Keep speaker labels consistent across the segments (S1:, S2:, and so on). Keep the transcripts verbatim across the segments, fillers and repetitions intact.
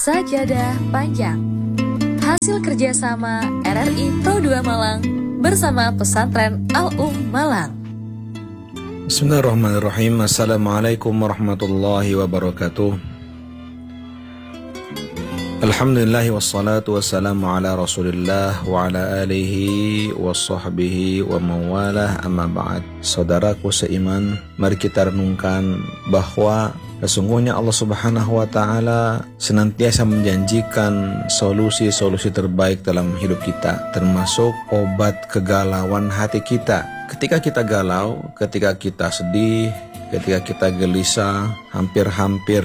S1: Sajadah Panjang, hasil kerjasama R R I Pro dua Malang bersama Pesantren Al-Um Malang.
S2: Bismillahirrahmanirrahim. Assalamualaikum warahmatullahi wabarakatuh. Alhamdulillah wassalatu wassalamu ala rasulillah wa ala alihi wa sahbihi wa mawalah, amma ba'd. Saudaraku seiman, mari kita renungkan bahwa sesungguhnya Allah Subhanahu wa ta'ala senantiasa menjanjikan solusi-solusi terbaik dalam hidup kita, termasuk obat kegalauan hati kita. Ketika kita galau, ketika kita sedih, ketika kita gelisah, hampir-hampir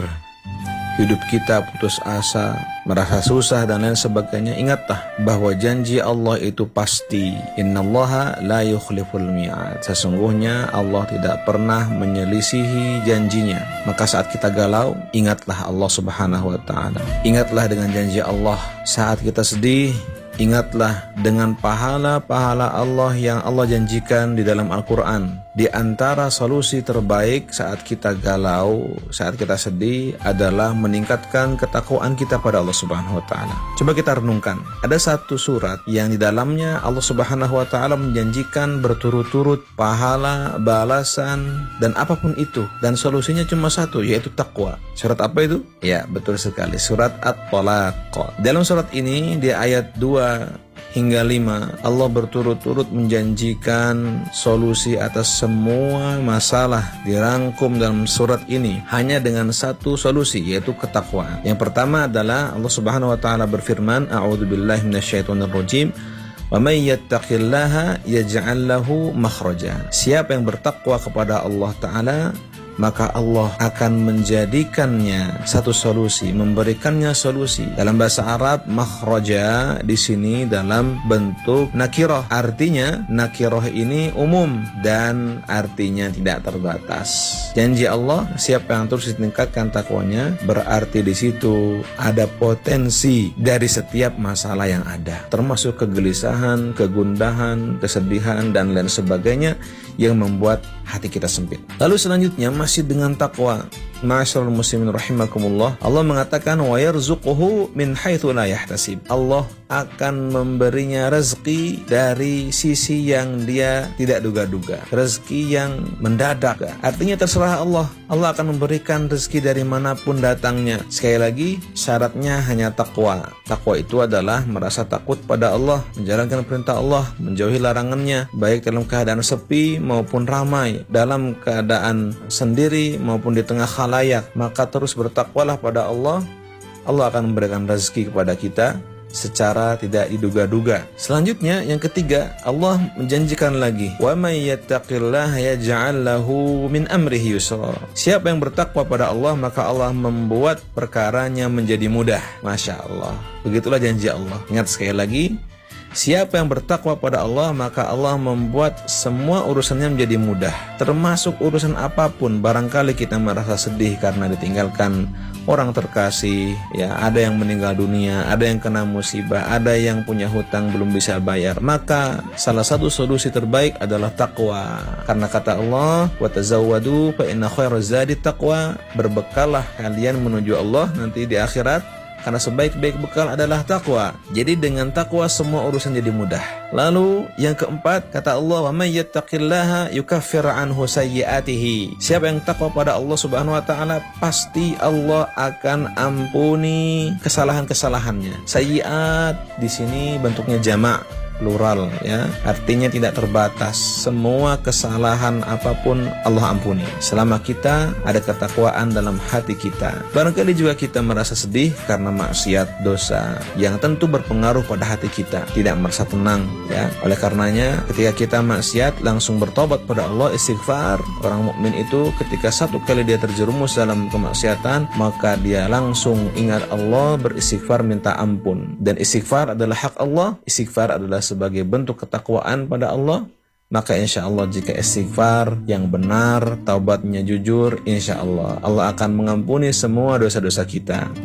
S2: hidup kita putus asa, merasa susah dan lain sebagainya, ingatlah bahwa janji Allah itu pasti. Innallaha la yukhliful mi'ad. Sesungguhnya Allah tidak pernah menyelisihi janjinya. Maka saat kita galau, ingatlah Allah Subhanahu wa ta'ala. Ingatlah dengan janji Allah. Saat kita sedih, ingatlah dengan pahala-pahala Allah yang Allah janjikan di dalam Al-Quran. Di antara solusi terbaik saat kita galau, saat kita sedih adalah meningkatkan ketakwaan kita pada Allah Subhanahu wa ta'ala. Coba kita renungkan. Ada satu surat yang di dalamnya Allah Subhanahu wa ta'ala menjanjikan berturut-turut pahala, balasan, dan apapun itu. Dan solusinya cuma satu, yaitu takwa. Surat apa itu? Ya, betul sekali. Surat At-Talaq. Dalam surat ini, di ayat dua hingga lima, Allah berturut-turut menjanjikan solusi atas semua masalah dirangkum dalam surat ini hanya dengan satu solusi, yaitu ketakwaan. Yang pertama adalah Allah Subhanahu wa ta'ala berfirman, a'udzubillahi minasyaitonirrajim, wa may yattaqillaha yaj'al lahu makhraja. Siapa yang bertakwa kepada Allah Ta'ala, maka Allah akan menjadikannya satu solusi, memberikannya solusi. Dalam bahasa Arab, makhraja di sini dalam bentuk nakirah. Artinya nakirah ini umum dan artinya tidak terbatas. Janji Allah, siapa yang terus ditingkatkan takwanya, berarti di situ ada potensi dari setiap masalah yang ada, termasuk kegelisahan, kegundahan, kesedihan dan lain sebagainya yang membuat hati kita sempit. Lalu selanjutnya masih dengan takwa, ma'asyiral muslimin rahimakumullah, Allah mengatakan wa yarzuquhu min haitsu la yahtasib. Allah akan memberinya rezeki dari sisi yang dia tidak duga-duga, rezeki yang mendadak. Artinya terserah Allah. Allah akan memberikan rezeki dari manapun datangnya. Sekali lagi, syaratnya hanya takwa. Takwa itu adalah merasa takut pada Allah, menjalankan perintah Allah, menjauhi larangannya, baik dalam keadaan sepi maupun ramai, dalam keadaan sendiri maupun di tengah khalayak. Maka terus bertakwalah pada Allah. Allah akan memberikan rezeki kepada kita secara tidak diduga-duga. Selanjutnya yang ketiga, Allah menjanjikan lagi, wa may yattaqillaha yaj'al lahu min amrihi yusra. Siapa yang bertakwa pada Allah, maka Allah membuat perkaranya menjadi mudah. Masya Allah. Begitulah janji Allah. Ingat sekali lagi, siapa yang bertakwa pada Allah, maka Allah membuat semua urusannya menjadi mudah, termasuk urusan apapun. Barangkali kita merasa sedih karena ditinggalkan orang terkasih, ya, ada yang meninggal dunia, ada yang kena musibah, ada yang punya hutang belum bisa bayar. Maka salah satu solusi terbaik adalah takwa. Karena kata Allah, wa tazawwadu fa inna khairaz zadi taqwa. Berbekallah kalian menuju Allah nanti di akhirat, karena sebaik-baik bekal adalah takwa. Jadi dengan takwa semua urusan jadi mudah. Lalu yang keempat, kata Allah, wa may yattaqillaha yukaffir anhu sayyi'atihi. Siapa yang takwa pada Allah Subhanahu wa ta'ala, pasti Allah akan ampuni kesalahan-kesalahannya. Sayyi'at di sini bentuknya jamak, plural, ya, artinya tidak terbatas. Semua kesalahan apapun Allah ampuni, selama kita ada ketakwaan dalam hati kita. Barangkali juga kita merasa sedih karena maksiat, dosa yang tentu berpengaruh pada hati kita, tidak merasa tenang, ya. Oleh karenanya ketika kita maksiat, langsung bertobat pada Allah, istighfar. Orang mukmin itu ketika satu kali dia terjerumus dalam kemaksiatan, maka dia langsung ingat Allah, beristighfar, minta ampun. Dan istighfar adalah hak Allah. Istighfar adalah sebagai bentuk ketakwaan pada Allah. Maka insya Allah jika istighfar yang benar, taubatnya jujur, insya Allah Allah akan mengampuni semua dosa-dosa kita.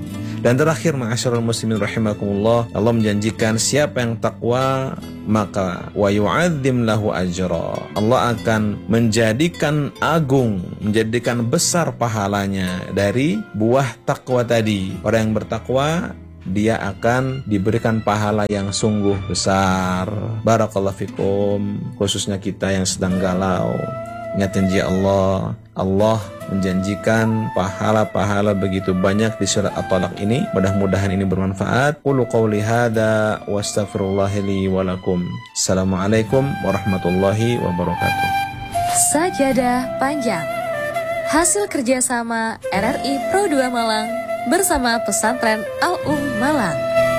S2: Dan terakhir, ma'asyiral muslimin rahimakumullah, Allah menjanjikan siapa yang takwa maka wa yu'adzim lahu ajra. Allah akan menjadikan agung, menjadikan besar pahalanya dari buah takwa tadi. Orang yang bertakwa dia akan diberikan pahala yang sungguh besar. Barakallahu fikum, khususnya kita yang sedang galau. Ingat janji Allah, Allah menjanjikan pahala-pahala begitu banyak di surat At-Talaq ini. Mudah-mudahan ini bermanfaat. Qulu qawli hadza wa astaghfirullahi li wa lakum. Assalamualaikum warahmatullahi wabarakatuh.
S1: Sajadah panjang, hasil kerjasama R R I Pro dua Malang bersama Pesantren Al-Um Malang.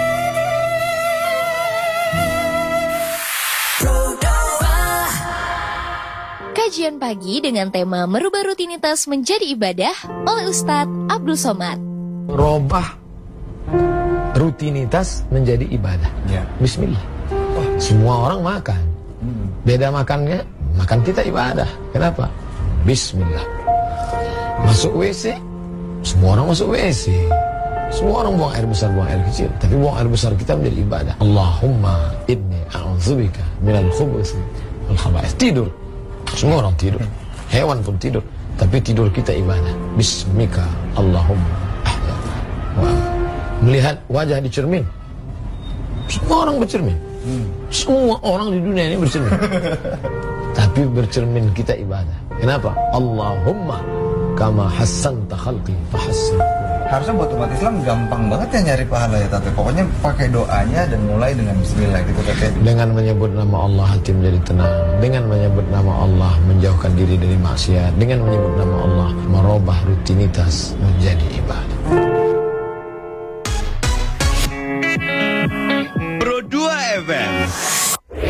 S1: Kajian pagi dengan tema merubah rutinitas menjadi ibadah oleh Ustadz Abdul Somad.
S3: Merubah rutinitas menjadi ibadah. Ya. Bismillah. Oh. Semua orang makan. Hmm. Beda makannya, makan kita ibadah. Kenapa? Bismillah. Masuk W C, semua orang masuk W C. Semua orang buang air besar, buang air kecil. Tapi buang air besar kita menjadi ibadah. Allahumma inni a'udzubika minal khubuthi wal khaba'ith. Tidur. Semua orang tidur, hewan pun tidur, tapi tidur kita ibadah. Bismika Allahumma ahya. Melihat wajah di cermin, semua orang bercermin. hmm. Semua orang di dunia ini bercermin. Tapi bercermin kita ibadah. Kenapa? Allahumma kama hassanta khalqi fahassin.
S4: Harusnya buat umat Islam gampang banget ya nyari pahala ya Tante. Pokoknya pakai doanya dan mulai dengan bismillah gitu Tante.
S3: Dengan menyebut nama Allah hati menjadi tenang. Dengan menyebut nama Allah menjauhkan diri dari maksiat. Dengan menyebut nama Allah merubah rutinitas menjadi ibadah.